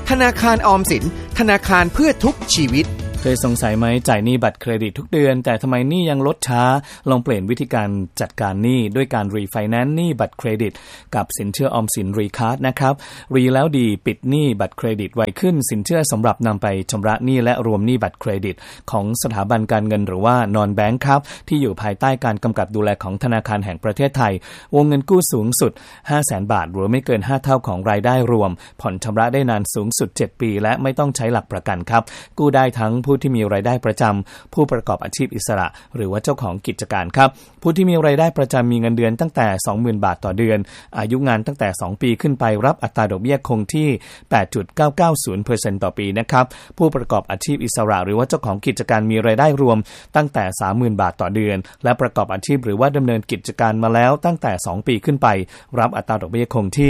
ธนาคารออมสินธนาคารเพื่อทุกชีวิตเคยสงสัยไหมจ่ายหนี้บัตรเครดิตทุกเดือนแต่ทำไมหนี้ยังลดช้าลองเปลี่ยนวิธีการจัดการหนี้ด้วยการรีไฟแนนซ์หนี้บัตรเครดิตกับสินเชื่อออมสินรีคาร์ดนะครับรีแล้วดีปิดหนี้บัตรเครดิตไวขึ้นสินเชื่อสำหรับนำไปชำระหนี้และรวมหนี้บัตรเครดิตของสถาบันการเงินหรือว่านอนแบงค์ครับที่อยู่ภายใต้การกำกับดูแลของธนาคารแห่งประเทศไทยวงเงินกู้สูงสุด 500,000 บาทหรือไม่เกิน5เท่าของรายได้รวมผ่อนชำระได้นานสูงสุด7ปีและไม่ต้องใช้หลักประกันครับกู้ได้ทั้งผู้ที่มีรายได้ประจำผู้ประกอบอาชีพอิสระหรือว่าเจ้าของกิจการครับผู้ที่มีรายได้ประจำมีเงินเดือนตั้งแต่ 20,000 บาทต่อเดือนอายุงานตั้งแต่2ปีขึ้นไปรับอัตราดอกเบี้ยคงที่ 8.990% ต่อปีนะครับผู้ประกอบอาชีพอิสระหรือว่าเจ้าของกิจการมีรายได้รวมตั้งแต่ 30,000 บาทต่อเดือนและประกอบอาชีพหรือว่าดำเนินกิจการมาแล้วตั้งแต่2ปีขึ้นไปรับอัตราดอกเบี้ยคงที่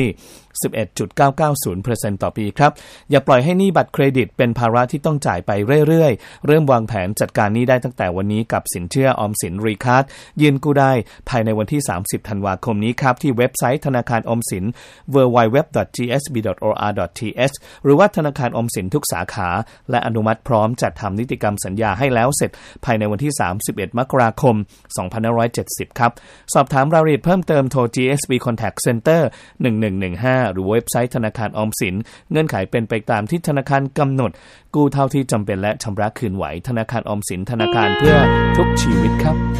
11.990% ต่อปีครับอย่าปล่อยให้หนี้บัตรเครดิตเป็นภาระที่ต้องจ่ายไปเรื่อยๆเริ่มวางแผนจัดการหนี้ได้ตั้งแต่วันนี้กับสินเชื่อออมสินรีคาร์ดยื่นกู้ได้ภายในวันที่30ธันวาคมนี้ครับที่เว็บไซต์ธนาคารออมสิน www.gsb.or.th หรือว่าธนาคารออมสินทุกสาขาและอนุมัติพร้อมจัดทำนิติกรรมสัญญาให้แล้วเสร็จภายในวันที่31มกราคม2570ครับสอบถามรายละเอียดเพิ่มเติมโทร GSB Contact Center 1115หรือเว็บไซต์ธนาคารออมสินเงื่อนไขเป็นไปตามที่ธนาคารกำหนดกู้เท่าที่จำเป็นและชำระคืนไหวธนาคารออมสินธนาคารเพื่อทุกชีวิตครับ